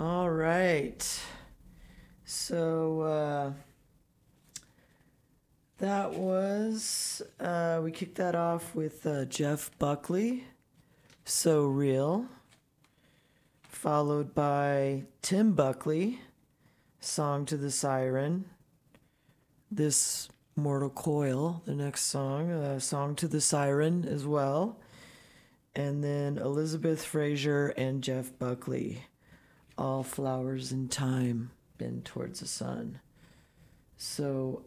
All right. So that was, we kicked that off with Jeff Buckley, So Real, followed by Tim Buckley, Song to the Siren. This Mortal Coil, the next song, Song to the Siren as well. And then Elizabeth Fraser and Jeff Buckley, All Flowers in Time, Bend Towards the Sun. So,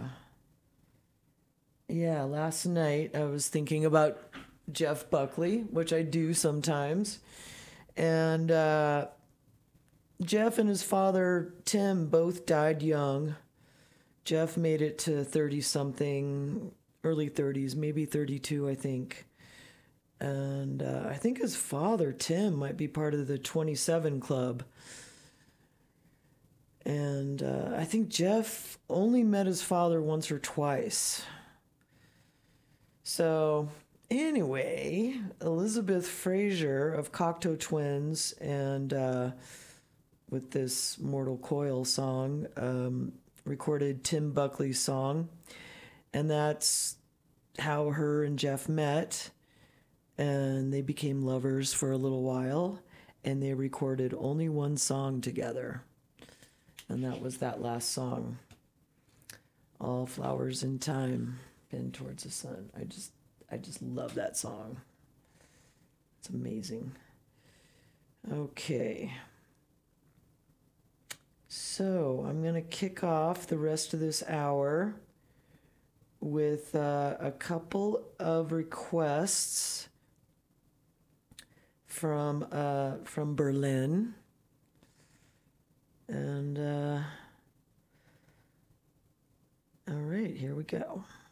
yeah, last night I was thinking about Jeff Buckley, which I do sometimes. And Jeff and his father, Tim, both died young. Jeff made it to 30 something, early 30s, maybe 32, I think. And I think his father, Tim, might be part of the 27 Club. And I think Jeff only met his father once or twice. So, anyway, Elizabeth Fraser of Cocteau Twins and with this Mortal Coil song recorded Tim Buckley's song. And that's how her and Jeff met. And they became lovers for a little while. And they recorded only one song together. And that was that last song, All Flowers in Time, Bend Towards the Sun. I just love that song. It's amazing. Okay. So I'm going to kick off the rest of this hour with a couple of requests from Berlin. And all right, here we go.